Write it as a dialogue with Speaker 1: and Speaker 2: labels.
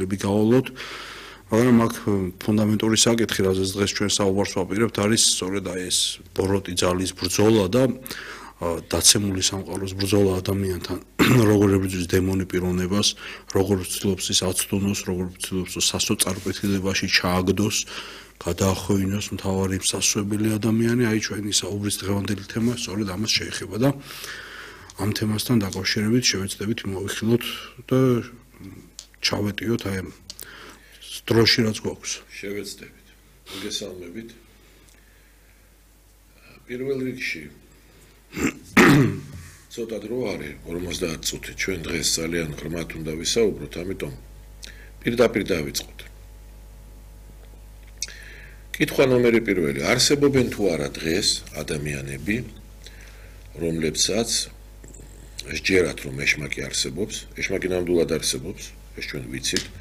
Speaker 1: კითხვები გავალოთ, მაგრამ აქ ფუნდამენტური საკითხი, რაზეც დღეს ჩვენ საუბარს ვაპირებთ, არის სწორედ აი ეს ბოროტი ძალის ბრძოლა და დაცემული სამყაროს ბრძოლა ადამიანთან, როგორ ებრძვის დემონი პიროვნებას, როგორ ცდილობს ის აცდუნოს, როგორ ცდილობს სასოწარკვეთილებაში ჩააგდოს, გადაახვევინოს მთავარი მსასვენებელი ადამიანი, აი ჩვენი საუბრის დღევანდელი თემა სწორედ ამას შეეხება და ამ თემასთან დაკავშირებით შევეცდებით მოვიხილოთ და ჩავეტიოთ აი დროში რაც გვაქვს.
Speaker 2: შევეცდებით. მოგესალმებით. პირველ რიგში ცოტა დრო არის 50 წუთი. ჩვენ დღეს ძალიან ღრმად უნდა ვისაუბროთ, ამიტომ პირდაპირ დავიწყოთ. კითხვა ნომერი პირველი. არსებობენ თუ არა დღეს ადამიანები, რომლებსაც სჯერათ რომ ეშმაკი არსებობს, ეშმაკი ნამდვილად არსებობს, ეს ჩვენ ვიცით.